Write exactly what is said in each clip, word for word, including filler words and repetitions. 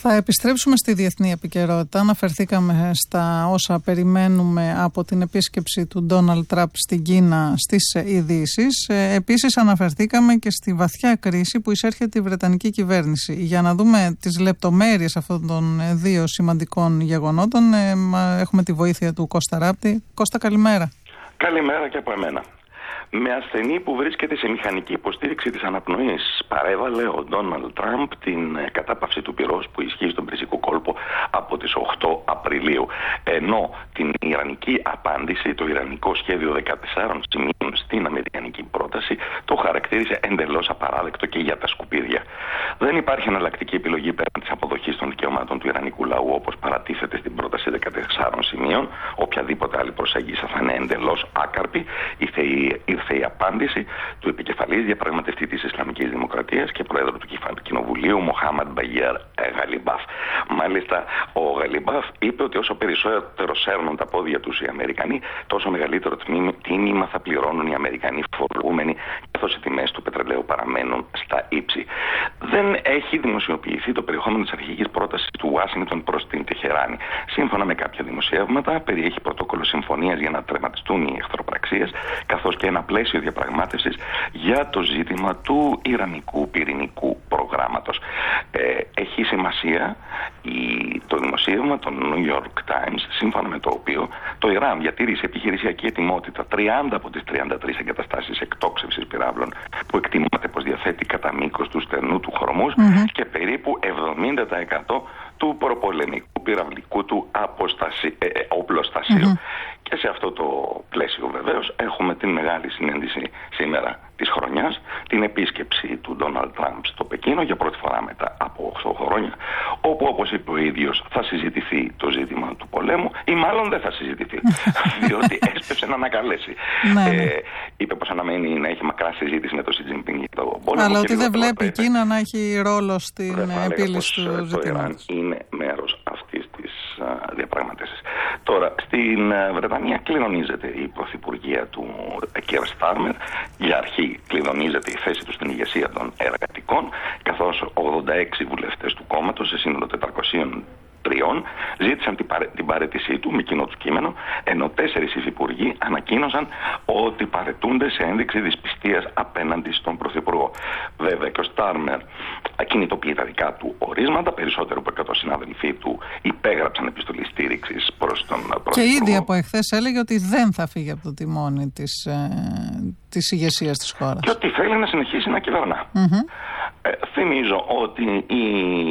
Θα επιστρέψουμε στη διεθνή επικαιρότητα. Αναφερθήκαμε στα όσα περιμένουμε από την επίσκεψη του Ντόναλντ Τραμπ στην Κίνα στις ειδήσεις. Επίσης αναφερθήκαμε και στη βαθιά κρίση που εισέρχεται η Βρετανική κυβέρνηση. Για να δούμε τις λεπτομέρειες αυτών των δύο σημαντικών γεγονότων έχουμε τη βοήθεια του Κώστα Ράπτη. Κώστα, καλημέρα. Καλημέρα και από εμένα. Με ασθενή που βρίσκεται σε μηχανική υποστήριξη της αναπνοής, παρέβαλε ο Ντόναλντ Τραμπ την κατάπαυση του πυρός που ισχύει στον Περσικό κόλπο από τις οκτώ Απριλίου. Ενώ την ιρανική απάντηση, το ιρανικό σχέδιο δεκατεσσάρων σημείων στην αμερικανική πρόταση, το χαρακτήρισε εντελώς απαράδεκτο και για τα σκουπίδια. Δεν υπάρχει εναλλακτική επιλογή πέραν της αποδοχής των δικαιωμάτων του ιρανικού λαού, όπως παρατίθεται στην πρόταση δεκατεσσάρων σημείων. Οποιαδήποτε άλλη προσέγγιση θα είναι εντελώς άκαρπη. Ήρθε η Ήρθε η απάντηση του επικεφαλής διαπραγματευτή της Ισλαμικής Δημοκρατίας και πρόεδρου του Κοινοβουλίου, Μοχάμαντ Μπαγιέρ Γαλιμπάφ. Μάλιστα, ο Γαλιμπάφ είπε ότι όσο περισσότερο σέρνουν τα πόδια τους οι Αμερικανοί, τόσο μεγαλύτερο τίμημα θα πληρώνουν οι Αμερικανοί φορολογούμενοι, καθώς οι τιμές του πετρελαίου παραμένουν στα ύψη. Δεν έχει δημοσιοποιηθεί το περιεχόμενο της αρχικής πρότασης του Ουάσιγκτον προς την Τεχεράνη. Σύμφωνα με κάποια δημοσιεύματα, περιέχει πρωτόκολλο συμφωνίας για να τερματιστούν οι εχθροπραξίες, καθώς και ένα πλαίσιο διαπραγμάτευσης για το ζήτημα του ιρανικού πυρηνικού προγράμματος. Ε, έχει σημασία η, το δημοσίευμα των New York Times, σύμφωνα με το οποίο το Ιράν διατήρησε επιχειρησιακή ετοιμότητα τριάντα από τις τριάντα τρεις εγκαταστάσεις εκτόξευσης πυράβλων που εκτιμάται πως διαθέτει κατά μήκος του στενού του Χορμούζ mm-hmm. και περίπου εβδομήντα τοις εκατό του προπολεμικού πυραυλικού του αποστασί, ε, ε, οπλοστασίου. Mm-hmm. Και σε αυτό το πλαίσιο βεβαίως έχουμε την μεγάλη συνέντηση σήμερα της χρονιάς, την επίσκεψη του Ντόναλντ Τραμπ στο Πεκίνο για πρώτη φορά μετά από οκτώ χρόνια, όπου όπως είπε ο ίδιος θα συζητηθεί το ζήτημα του πολέμου ή μάλλον δεν θα συζητηθεί, διότι έσπευσε να ανακαλέσει. ε, είπε πως αναμένει να έχει μακρά συζήτηση με τον Σι Τζινπίνγκ για το πόλεμο. Αλλά ότι δεν βλέπει η Κίνα να έχει ρόλο στην επίλυση του ζητήματος. Το Ιράν είναι μέρος αυτής της διαπραγματεύσης. Τώρα, στην Βρετανία κλειδονίζεται η πρωθυπουργία του Κέρ Στάρμερ. Για αρχή κλειδονίζεται η θέση του στην ηγεσία των εργατικών, καθώς ογδόντα έξι βουλευτές του κόμματος, σε σύνολο τετρακόσια τρία, ζήτησαν την, παρέ, την παρέτησή του με κοινό του κείμενο, ενώ τέσσερις υφυπουργοί ανακοίνωσαν ότι παρετούνται σε ένδειξη δυσπιστίας απέναντι στον Πρωθυπουργό. Βέβαια και ο Στάρμερ ακινητοποιεί τα δικά του ορίσματα, περισσότερο από εκατό συνάδελφοί του υπέγραψαν επιστολή στήριξης προς τον Πρωθυπουργό. Και ήδη από εχθές έλεγε ότι δεν θα φύγει από το τιμόνι της, ε, της ηγεσίας της χώρας. Και ότι θέλει να συνεχίσει να κυβερνά. Mm-hmm. Ε, θυμίζω ότι η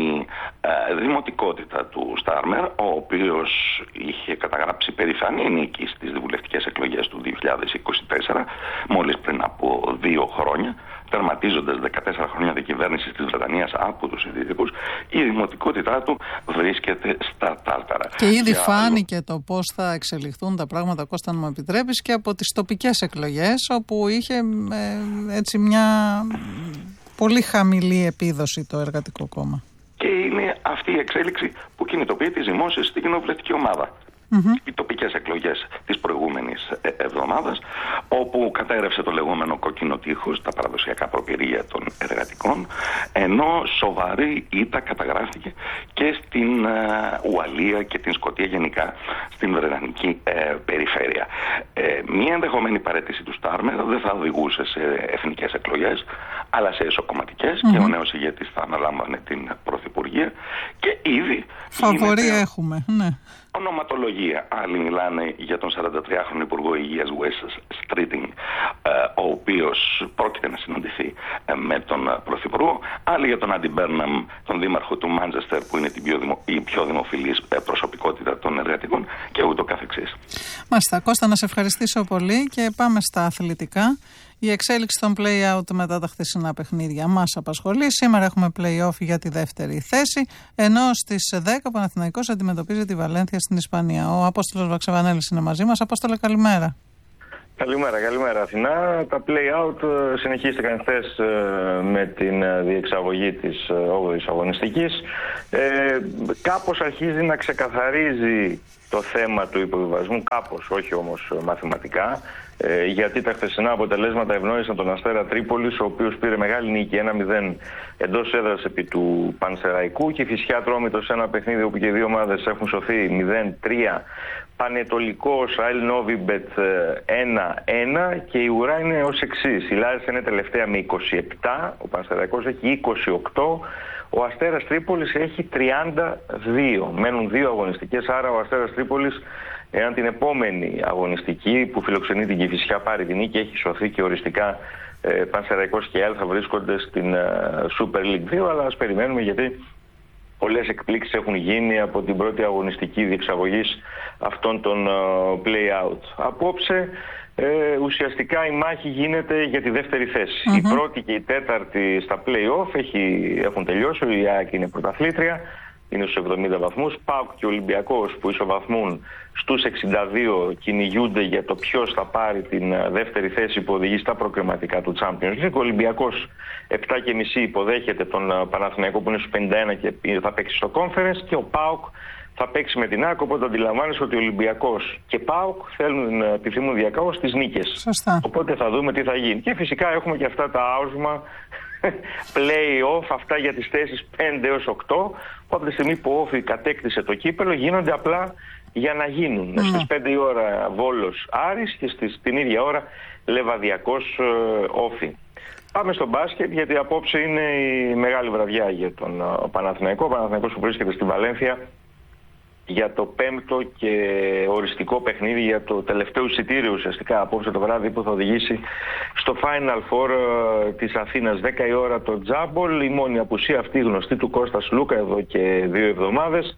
ε, δημοτικότητα του Στάρμερ, ο οποίος είχε καταγράψει περηφανή νίκη στις βουλευτικές εκλογές του δύο χιλιάδες είκοσι τέσσερα, μόλις πριν από δύο χρόνια, τερματίζοντας δεκατέσσερα χρόνια διακυβέρνησης της Βρετανίας από τους συντηρητικούς, η δημοτικότητά του βρίσκεται στα τάρταρα. Και ήδη Για φάνηκε άλλο... το πώς θα εξελιχθούν τα πράγματα, Κώστα, αν μου επιτρέπεις, και από τις τοπικές εκλογές, όπου είχε ε, έτσι μια πολύ χαμηλή επίδοση το Εργατικό Κόμμα. Και είναι αυτή η εξέλιξη που κινητοποιεί τις δημόσιες στην κοινοβουλευτική ομάδα. Mm-hmm. Οι τοπικές εκλογές της προηγούμενης εβδομάδας, όπου κατέρευσε το λεγόμενο κόκκινο τείχος, τα παραδοσιακά προπυρία των εργατικών, ενώ σοβαρή ήττα καταγράφηκε και στην uh, Ουαλία και την Σκωτία γενικά, στην Βρετανική uh, περιφέρεια. Uh, μία ενδεχομένη παραίτηση του Στάρμερ δεν θα οδηγούσε σε εθνικές εκλογές, αλλά σε εσωκομματικές, mm-hmm. και ο νέος ηγέτης θα αναλάμβανε την πρωθυπουργία και ήδη φαβορί γίνεται... έχουμε, ναι. Ονοματολογία. Άλλοι μιλάνε για τον σαραντατριάχρονο Υπουργό Υγείας Wes Streeting, ο οποίος πρόκειται να συναντηθεί με τον Πρωθυπουργό. Άλλοι για τον Άντι Μπέρναμ, τον Δήμαρχο του Μάντσεστερ, που είναι την πιο δημο, η πιο δημοφιλής προσωπικότητα των εργατικών, και ούτω καθεξής. Μάλιστα, Κώστα, να σε ευχαριστήσω πολύ και πάμε στα αθλητικά. Η εξέλιξη των play-out μετά τα χθεσινά παιχνίδια μας απασχολεί. Σήμερα έχουμε play-off για τη δεύτερη θέση, ενώ στις δέκα ο Παναθηναϊκός αντιμετωπίζει τη Βαλένθια στην Ισπανία. Ο Απόστολος Βαξεβανέλης είναι μαζί μας. Απόστολε, καλημέρα. Καλημέρα, καλημέρα Αθηνά. Τα play-out συνεχίστηκαν χθες με την διεξαγωγή της όγδοης αγωνιστικής. Ε, κάπως αρχίζει να ξεκαθαρίζει το θέμα του υποβιβασμού, κάπως, όχι όμως μαθηματικά. Ε, γιατί τα χθεσινά αποτελέσματα ευνόησαν τον Αστέρα Τρίπολης, ο οποίος πήρε μεγάλη νίκη ένα μηδέν εντός έδρας επί του Πανσεραϊκού, και η Φυσιά Ατρόμητος σε ένα παιχνίδι όπου και οι δύο ομάδες έχουν σωθεί μηδέν τρία. Πανετολικός ΑΕΛ Νόβιμπετ ένα ένα, και η ουρά είναι ως εξής. Η Λάρισα είναι τελευταία με είκοσι επτά, ο Πανσεραϊκός έχει είκοσι οκτώ, ο Αστέρας Τρίπολης έχει τριάντα δύο. Μένουν δύο αγωνιστικές, άρα ο Αστέρας Τρίπολης, εάν την επόμενη αγωνιστική που φιλοξενεί την Κηφισιά πάρει την νίκη, έχει σωθεί και οριστικά ε, Πανσεραϊκός και ΑΕΛ θα βρίσκονται στην ε, Super League δύο, αλλά ας περιμένουμε, γιατί πολλές εκπλήξεις έχουν γίνει από την πρώτη αγωνιστική διεξαγωγής αυτών των uh, play-out. Απόψε ε, ουσιαστικά η μάχη γίνεται για τη δεύτερη θέση. Mm-hmm. Η πρώτη και η τέταρτη στα play-off έχει, έχουν τελειώσει, η ΑΕΚ είναι πρωταθλήτρια, είναι στους εβδομήντα βαθμούς. ΠΑΟΚ και Ολυμπιακός που ισοβαθμούν στους εξήντα δύο κυνηγούνται για το ποιος θα πάρει την δεύτερη θέση που οδηγεί στα προκριματικά του Champions League. Ο Ολυμπιακός επτά και μισό υποδέχεται τον Παναθηναϊκό που είναι στους πενήντα ένα και θα παίξει στο Conference, και ο ΠΑΟΚ θα παίξει με την ΑΕΚ. Οπότε αντιλαμβάνεσαι ότι ο Ολυμπιακός και ΠΑΟΚ θέλουν, επιθυμούν διακάως τις νίκες. Σωστά. Οπότε θα δούμε τι θα γίνει. Και φυσικά έχουμε και αυτά τα άουσμα play-off, αυτά για τις θέσεις πέντε έως οκτώ, που από τη στιγμή που ο Όφη κατέκτησε το κύπελο γίνονται απλά για να γίνουν. Mm. Στις πέντε η ώρα Βόλος Άρης και στις, την ίδια ώρα Λεβαδιακός ε, Όφη. Πάμε στο μπάσκετ, γιατί απόψε είναι η μεγάλη βραδιά για τον uh, Παναθηναϊκό. Ο Παναθηναϊκός που βρίσκεται στη Βαλένθια για το πέμπτο και οριστικό παιχνίδι, για το τελευταίο εισιτήριο ουσιαστικά απόψε το βράδυ που θα οδηγήσει στο Final Four uh, της Αθήνας. δέκα η ώρα το Τζάμπολ, η μόνη απουσία αυτή γνωστή του Κώστας Λούκα εδώ και δύο εβδομάδες,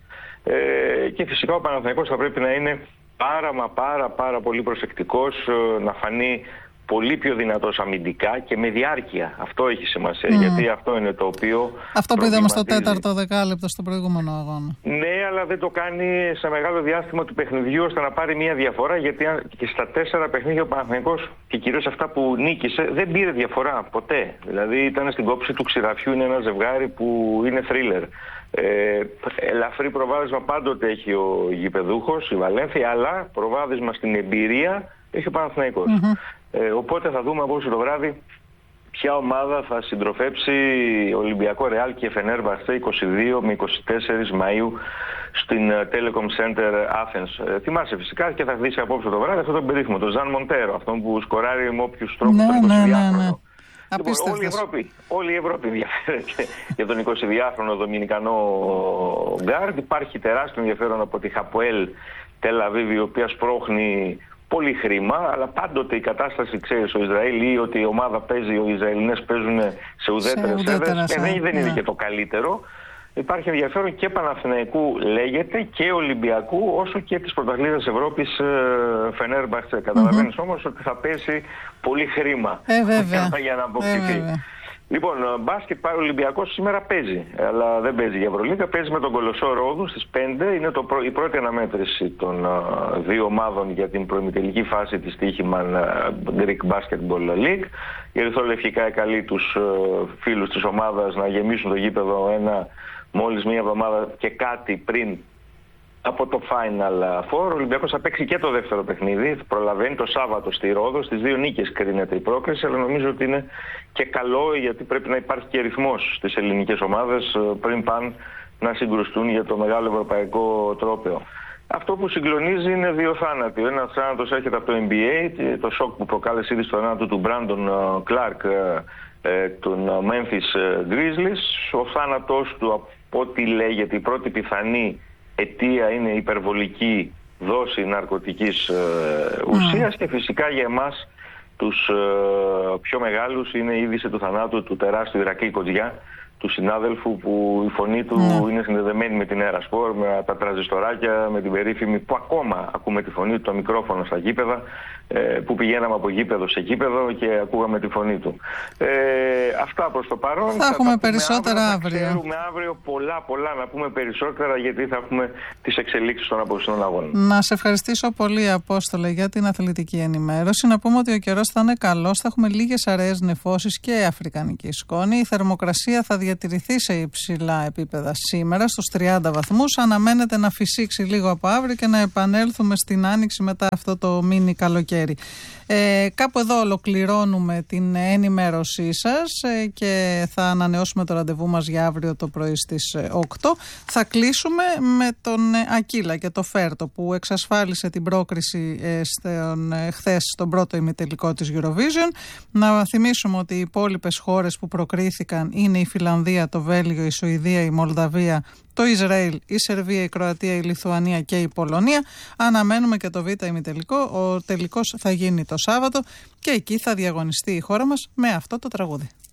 ε, και φυσικά ο Παναθηναϊκός θα πρέπει να είναι πάρα μα πάρα πάρα πολύ προσεκτικός, uh, να φανεί πολύ πιο δυνατός αμυντικά και με διάρκεια. Αυτό έχει σημασία, mm. γιατί αυτό είναι το οποίο... Αυτό που είδαμε στο τέταρτο δεκάλεπτο στο προηγούμενο αγώνα. Ναι, αλλά δεν το κάνει σε μεγάλο διάστημα του παιχνιδιού ώστε να πάρει μια διαφορά, γιατί και στα τέσσερα παιχνίδια ο Παναθηναϊκός, και κυρίως αυτά που νίκησε, δεν πήρε διαφορά ποτέ. Δηλαδή ήταν στην κόψη του ξηραφιού, είναι ένα ζευγάρι που είναι θρίλερ. Ε, ελαφρύ προβάδισμα πάντοτε έχει ο γηπεδούχος, η Βαλένθια, αλλά προβάδισμα στην εμπειρία έχει ο Παναθηναϊκός. Mm-hmm. Ε, οπότε θα δούμε απόψε το βράδυ ποια ομάδα θα συντροφέψει Ολυμπιακό Ρεάλ και Φενέρμπαχτσε είκοσι δύο με είκοσι τέσσερα Μαΐου στην Telecom Center Athens. Ε, θυμάσαι φυσικά και θα δεις απόψε το βράδυ αυτό το περίφημο, τον Ζαν Μοντέρο, αυτόν που σκοράρει με όποιους τρόπους, ναι, τον εικοσιδυάχρονο. Ναι, ναι, ναι. Λοιπόν, όλη η Ευρώπη, όλη η Ευρώπη ενδιαφέρεται για τον εικοσιδυάχρονο Δομινικανό γκάρντ. Υπάρχει τεράστιο ενδιαφέρον από τη Χαποέλ Τελ Αβίβ, η οποία σπρώχνει πολύ χρήμα, αλλά πάντοτε η κατάσταση, ξέρεις, στο Ισραήλ, ή ότι η ομάδα παίζει, οι Ισραηλινές παίζουν σε ουδέτερες έδρες, και δεν, δεν είναι και το καλύτερο. Υπάρχει ενδιαφέρον και Παναθηναϊκού λέγεται και Ολυμπιακού, όσο και της πρωταθλήτριας Ευρώπης Φενέρμπαχτσε. Καταλαβαίνεις mm-hmm. όμως ότι θα πέσει πολύ χρήμα ε, βέβαια. για να αποκτηθεί. Ε, Λοιπόν, μπάσκετ πάει ο Ολυμπιακός σήμερα παίζει, αλλά δεν παίζει για Ευρωλίγκα, παίζει με τον Κολοσσό Ρόδου στις πέντε. Είναι το προ... η πρώτη αναμέτρηση των uh, δύο ομάδων για την προημιτελική φάση της Τύχημαν uh, Greek Basketball League. Οι ερυθρολευκικά καλεί τους uh, φίλους της ομάδας να γεμίσουν το γήπεδο ένα μόλις μία εβδομάδα και κάτι πριν από το Final Four. Ο Ολυμπιακός θα παίξει και το δεύτερο παιχνίδι. Προλαβαίνει το Σάββατο στη Ρόδο. Στις δύο νίκες κρίνεται η πρόκριση, αλλά νομίζω ότι είναι και καλό, γιατί πρέπει να υπάρχει και ρυθμός στις ελληνικές ομάδες πριν πάνε να συγκρουστούν για το μεγάλο ευρωπαϊκό τρόπαιο. Αυτό που συγκλονίζει είναι δύο θάνατοι. Ο ένας θάνατος έρχεται από το N B A, το σοκ που προκάλεσε ήδη στο θάνατο του Μπράντον Κλάρκ, των Memphis Grizzlies. Ο θάνατος του, από ό,τι λέγεται, η πρώτη πιθανή αιτία είναι υπερβολική δόση ναρκωτικής ε, ουσίας mm. και φυσικά για εμάς τους ε, πιο μεγάλους είναι η είδηση του θανάτου του τεράστιου Ηρακλή Κοντζιά, του συνάδελφου που η φωνή του mm. είναι συνδεδεμένη με την Air Sport, με τα τραζιστοράκια, με την περίφημη, που ακόμα ακούμε τη φωνή του, το μικρόφωνο στα γήπεδα, ε, που πηγαίναμε από γήπεδο σε γήπεδο και ακούγαμε τη φωνή του. Ε, αυτά προς το παρόν. Θα, θα έχουμε περισσότερα αύριο. Θα ξέρουμε αύριο πολλά πολλά να πούμε περισσότερα, γιατί θα έχουμε τις εξελίξεις των απόψινων αγώνων. Να σε ευχαριστήσω πολύ, Απόστολε, για την αθλητική ενημέρωση. Να πούμε ότι ο καιρός θα είναι καλός, θα έχουμε λίγες αραιές νεφώσεις και αφρικανική σκόνη. Η θερμοκρασία θα διατηρηθεί σε υψηλά επίπεδα σήμερα, στους τριάντα βαθμούς. Αναμένεται να φυσήξει λίγο από αύριο και να επανέλθουμε στην άνοιξη μετά αυτό το μίνι καλοκαίρι. Ε, κάπου εδώ ολοκληρώνουμε την ενημέρωσή σας ε, και θα ανανεώσουμε το ραντεβού μας για αύριο το πρωί στις οκτώ. Θα κλείσουμε με τον Ακύλα και το Φέρτο που εξασφάλισε την πρόκριση ε, στον, ε, χθες στον πρώτο ημιτελικό της Eurovision. Να θυμίσουμε ότι οι υπόλοιπες χώρες που προκρίθηκαν είναι η Φιλανδία, το Βέλγιο, η Σουηδία, η Μολδαβία, το Ισραήλ, η Σερβία, η Κροατία, η Λιθουανία και η Πολωνία. Αναμένουμε και το Β' ημιτελικό. Ο τελικός θα γίνει το Σάββατο και εκεί θα διαγωνιστεί η χώρα μας με αυτό το τραγούδι.